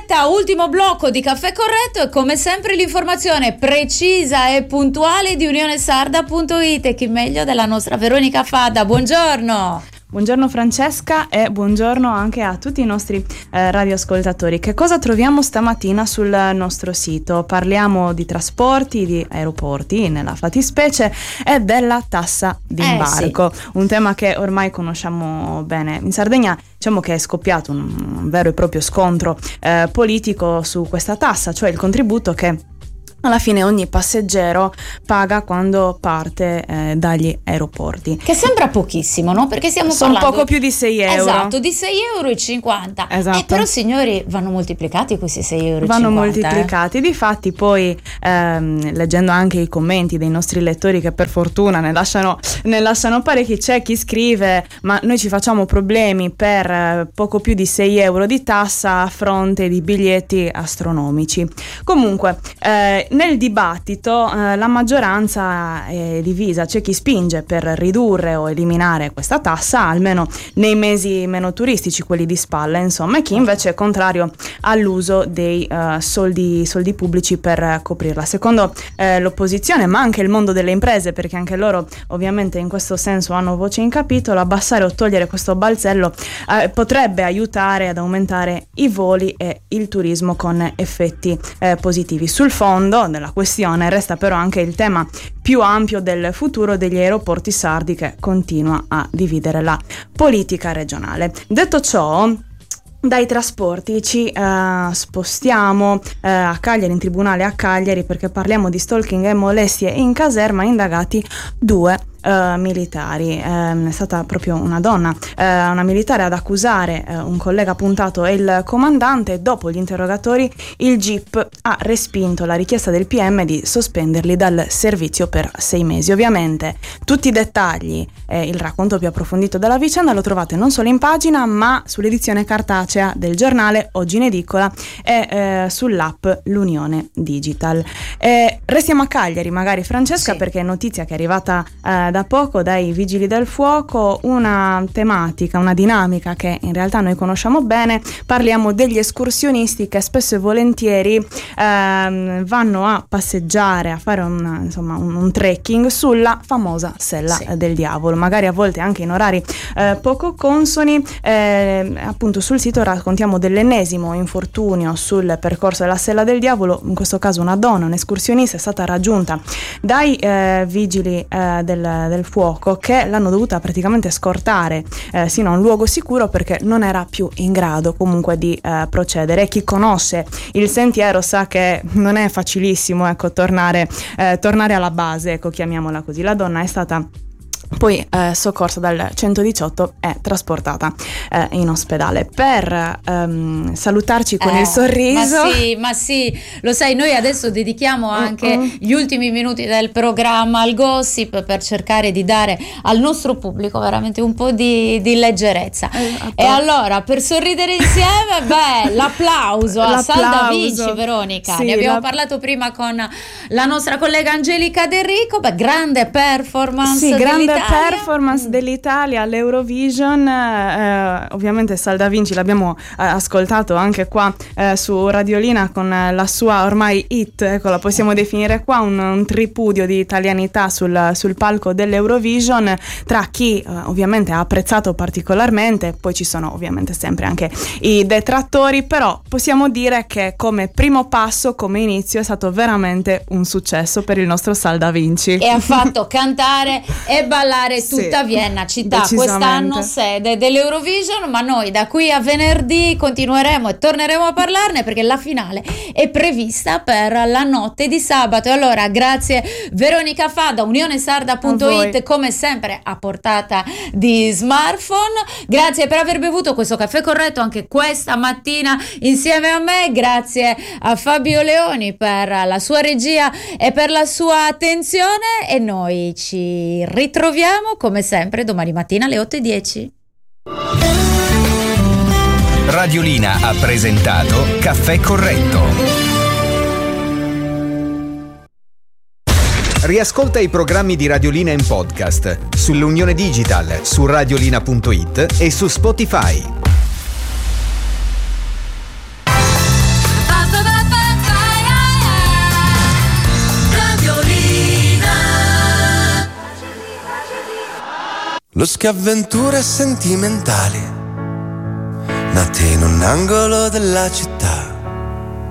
diretta, ultimo blocco di Caffè Corretto e come sempre l'informazione precisa e puntuale di unionesarda.it e chi meglio della nostra Veronica Fadda. Buongiorno! Buongiorno Francesca e buongiorno anche a tutti i nostri radioascoltatori. Che cosa troviamo stamattina sul nostro sito? Parliamo di trasporti, di aeroporti nella fattispecie e della tassa d'imbarco, sì. Un tema che ormai conosciamo bene. In Sardegna diciamo che è scoppiato un vero e proprio scontro politico su questa tassa, cioè il contributo che alla fine ogni passeggero paga quando parte dagli aeroporti. Che sembra pochissimo, no? Perché stiamo parlando poco più di 6 euro. Esatto, di 6,50 €. Esatto. Però signori, vanno moltiplicati questi 6,50 €. Vanno moltiplicati. Difatti poi leggendo anche i commenti dei nostri lettori, che per fortuna ne lasciano parecchi, c'è chi scrive: ma noi ci facciamo problemi per poco più di 6 euro di tassa a fronte di biglietti astronomici. Comunque nel dibattito la maggioranza è divisa. C'è chi spinge per ridurre o eliminare questa tassa, almeno nei mesi meno turistici, quelli di spalla, insomma, e chi invece è contrario all'uso dei soldi pubblici per coprirla. Secondo l'opposizione, ma anche il mondo delle imprese, perché anche loro ovviamente in questo senso hanno voce in capitolo, abbassare o togliere questo balzello potrebbe aiutare ad aumentare i voli e il turismo con effetti positivi. Sul fondo della questione resta però anche il tema più ampio del futuro degli aeroporti sardi, che continua a dividere la politica regionale. Detto ciò, dai trasporti ci spostiamo a Cagliari, in tribunale a Cagliari, perché parliamo di stalking e molestie in caserma, indagati 2 militari. È stata proprio una donna, una militare, ad accusare un collega puntato e il comandante. Dopo gli interrogatori il GIP ha respinto la richiesta del PM di sospenderli dal servizio per 6 mesi. Ovviamente tutti i dettagli e il racconto più approfondito della vicenda lo trovate non solo in pagina, ma sull'edizione cartacea del giornale, oggi in edicola, e sull'app L'Unione Digital. Restiamo a Cagliari, magari, Francesca, sì, perché è notizia che è arrivata da poco dai vigili del fuoco, una tematica, una dinamica che in realtà noi conosciamo bene. Parliamo degli escursionisti che spesso e volentieri vanno a passeggiare, a fare un trekking sulla famosa Sella, sì, del Diavolo, magari a volte anche in orari poco consoni. Appunto sul sito raccontiamo dell'ennesimo infortunio sul percorso della Sella del Diavolo. In questo caso una donna, un'escursionista, è stata raggiunta dai vigili del fuoco, che l'hanno dovuta praticamente scortare sino a un luogo sicuro, perché non era più in grado comunque di procedere. Chi conosce il sentiero sa che non è facilissimo, ecco, tornare alla base, ecco, chiamiamola così. La donna è stata poi soccorsa dal 118 e trasportata in ospedale. Per salutarci con il sorriso, ma sì, lo sai, noi adesso dedichiamo anche gli ultimi minuti del programma al gossip, per cercare di dare al nostro pubblico veramente un po' di leggerezza. E allora, per sorridere insieme, l'applauso a Salda Vinci, Veronica. Sì, ne abbiamo parlato prima con la nostra collega Angelica De Rico. Grande performance, sì, dell'Italia. Performance dell'Italia all'Eurovision. Ovviamente Salda Vinci l'abbiamo ascoltato anche qua su Radiolina con la sua ormai hit, ecco, la possiamo definire qua, un tripudio di italianità sul palco dell'Eurovision, tra chi ovviamente ha apprezzato particolarmente. Poi ci sono ovviamente sempre anche i detrattori, però possiamo dire che come primo passo, come inizio, è stato veramente un successo per il nostro Salda Vinci, e ha fatto cantare e ballare tutta, sì, Vienna, città quest'anno sede dell'Eurovision. Ma noi da qui a venerdì continueremo e torneremo a parlarne, perché la finale è prevista per la notte di sabato. E allora grazie Veronica Fadda, unionesarda.it, come sempre a portata di smartphone. Grazie per aver bevuto questo caffè corretto anche questa mattina insieme a me. Grazie a Fabio Leoni per la sua regia e per la sua attenzione, e noi ci ritroviamo come sempre domani mattina alle 8:10. Radiolina ha presentato Caffè Corretto. Riascolta i programmi di Radiolina in podcast sull'Unione Digital, su radiolina.it e su Spotify. Losche avventure sentimentali nate in un angolo della città.